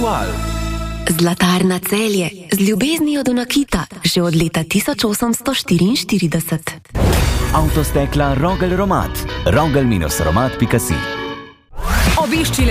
Ritual. Zlatarna Celje z ljubeznijo do nakita že od leta 1844. Avtostekla Rogel Romat. rogel-romat.si. Obišči